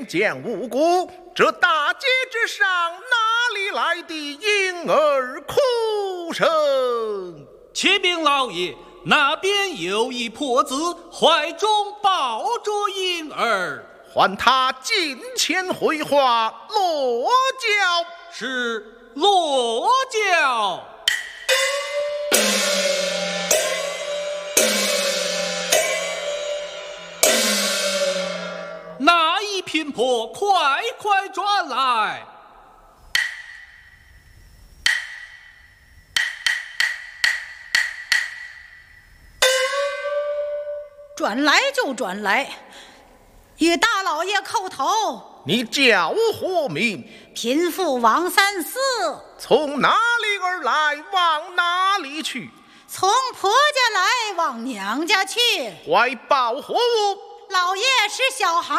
亲见无辜，这大街之上哪里来的婴儿哭声？ 启禀老爷，那边有一婆子，怀中抱着婴儿， 唤他近前回话，落轿。 是落轿。那一贫婆，快快转来！ 转来就转来，与大老爷叩头。 你叫何名？ 贫妇王三思。 从哪里而来，往哪里去？ 从婆家来，往娘家去。 怀抱何物？ 老爷是小孩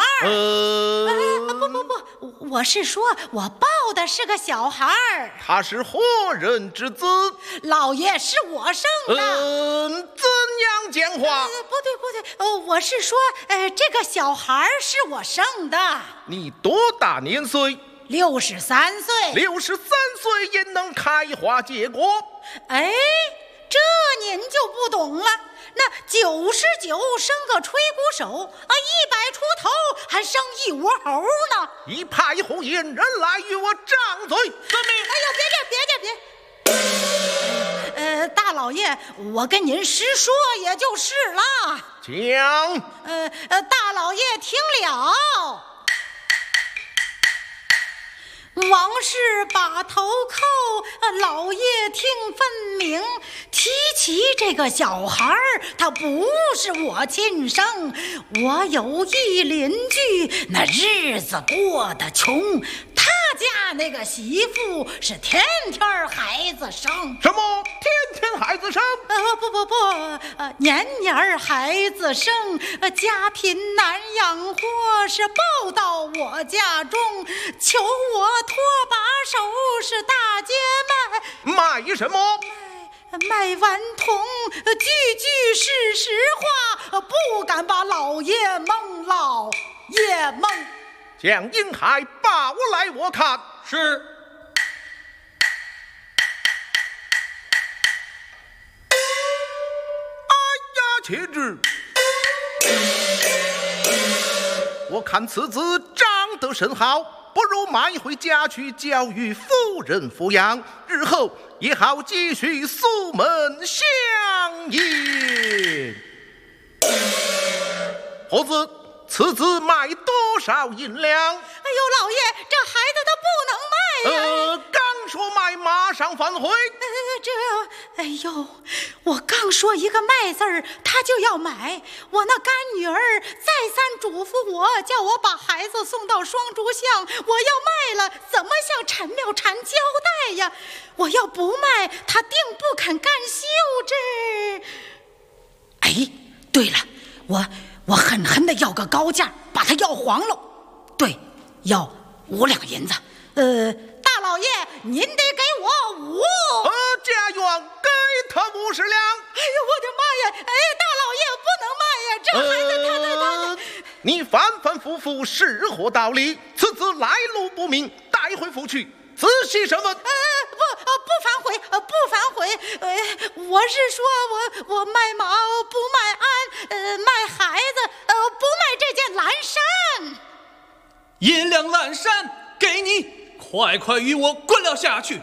不，我是说我抱的是个小孩。 他是何人之子？ 老爷是我生的。 怎样讲话？ 不对，我是说，这个小孩是我生的。 你多大年岁 ？63岁。 63岁也能开花结果？ 哎，这您就不懂了。那99生个吹鼓手啊，100出头还生一窝猴呢！ 一派胡言，人来与我张嘴！ 遵命。 哎呀，别！大老爷，我跟您实说也就是了。 讲。 大老爷听了。王氏把头叩，老爷听分明。提起这个小孩，他不是我亲生。我有一邻居，那日子过得穷，他家那个媳妇是天天孩子生。 什么天天孩子生？ 不，年年孩子生，家贫难养活，是抱到我家中，求我拖把手，是大街卖什么？ 卖顽童，句句是实话，不敢把老爷蒙。老爷蒙。 将婴孩抱来我看。 是。 且知我看此子长得甚好，不如买回家去教育夫人抚养，日后也好继续苏门相迎。猴子，此子卖多少银两？ 哎呦，老爷，这孩子他不能卖呀！ 刚说卖，马上反悔。 哎呦，我刚说一个卖字儿，他就要买。我那干女儿再三嘱咐我，叫我把孩子送到双竹巷。我要卖了，怎么向陈妙婵交代呀？我要不卖，他定不肯干休这。哎，对了，我狠狠的要个高价，把他要黄了。对，要5两银子。大老爷，您得给我5。 家园给他50两。 哎呦，我的妈呀！大老爷不能卖呀，这孩子他。 你反反复复是何道理？此子来路不明，带回府去仔细审问。 不反悔。我是说我卖马不卖鞍，卖孩子不卖这件蓝衫。 银两蓝衫给你，快与我滚了下去。